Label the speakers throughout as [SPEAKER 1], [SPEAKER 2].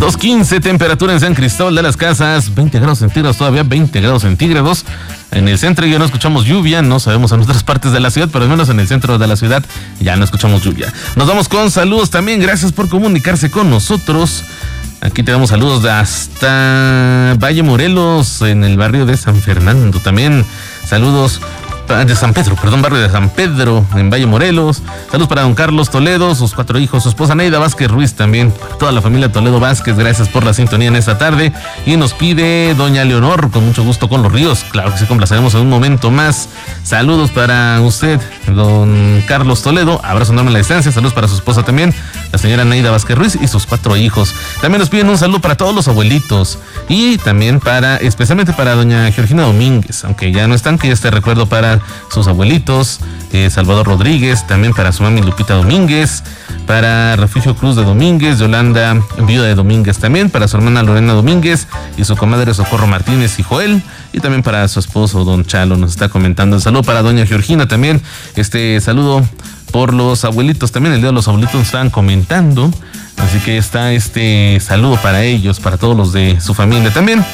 [SPEAKER 1] 2:15, temperatura en San Cristóbal de las Casas, 20 grados centígrados todavía, 20 grados centígrados. En el centro ya no escuchamos lluvia, no sabemos en otras partes de la ciudad, pero al menos en el centro de la ciudad ya no escuchamos lluvia. Nos vamos con saludos también, gracias por comunicarse con nosotros. Aquí tenemos saludos hasta Valle Morelos, en el barrio de San Fernando. También saludos de San Pedro, barrio de San Pedro, en Valle Morelos. Saludos para don Carlos Toledo, sus 4 hijos, su esposa Neida Vázquez Ruiz también, para toda la familia Toledo Vázquez, gracias por la sintonía en esta tarde. Y nos pide doña Leonor, con mucho gusto con los ríos, claro que sí, complaceremos en un momento más. Saludos para usted, don Carlos Toledo, abrazo enorme a la distancia, saludos para su esposa también, la señora Neida Vázquez Ruiz y sus 4 hijos. También nos piden un saludo para todos los abuelitos y también especialmente para doña Georgina Domínguez, aunque ya no están, que este recuerdo para sus abuelitos, Salvador Rodríguez, también para su mami Lupita Domínguez, para Refugio Cruz de Domínguez, Yolanda, viuda de Domínguez también, para su hermana Lorena Domínguez y su comadre Socorro Martínez y Joel, y también para su esposo don Chalo, nos está comentando. El saludo para doña Georgina también, saludo por los abuelitos también, el día de los abuelitos nos estaban comentando, así que está este saludo para ellos, para todos los de su familia también.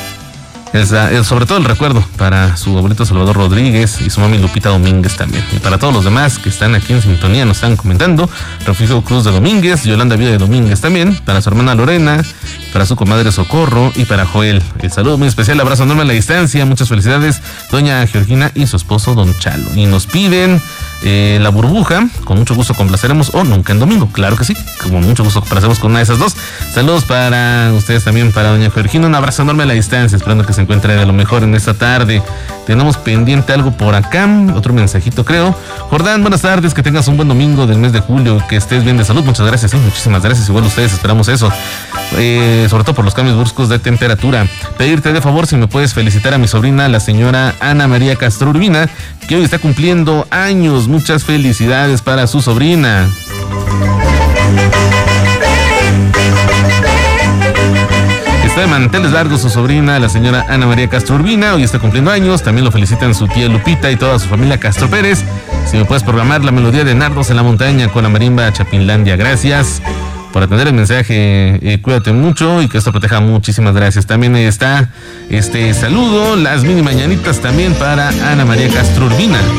[SPEAKER 1] Sobre todo el recuerdo para su abuelito Salvador Rodríguez y su mami Lupita Domínguez también. Y para todos los demás que están aquí en sintonía, nos están comentando. Refugio Cruz de Domínguez, Yolanda Viuda de Domínguez también, para su hermana Lorena, para su comadre Socorro y para Joel. El saludo muy especial, abrazo enorme a la distancia, muchas felicidades, doña Georgina y su esposo don Chalo. Y nos piden La Burbuja, con mucho gusto complaceremos, o Nunca en Domingo, claro que sí, con mucho gusto complaceremos con una de esas dos. Saludos para ustedes también, para doña Georgina, un abrazo enorme a la distancia, esperando que se encuentre de lo mejor en esta tarde. Tenemos pendiente algo por acá, otro mensajito creo. Jordán, buenas tardes, que tengas un buen domingo del mes de julio, que estés bien de salud, muchas gracias, muchísimas gracias, igual ustedes, esperamos eso, sobre todo por los cambios bruscos de temperatura. Pedirte de favor si me puedes felicitar a mi sobrina, la señora Ana María Castro Urbina, que hoy está cumpliendo años, muchas felicidades para su sobrina. Está de manteles largos su sobrina, la señora Ana María Castro Urbina, hoy está cumpliendo años, también lo felicitan su tía Lupita y toda su familia Castro Pérez. Si me puedes programar la melodía de Nardos en la Montaña con la marimba Chapinlandia, gracias por atender el mensaje, cuídate mucho y que esto proteja, muchísimas gracias. También está saludo, las mini mañanitas también para Ana María Castro Urbina.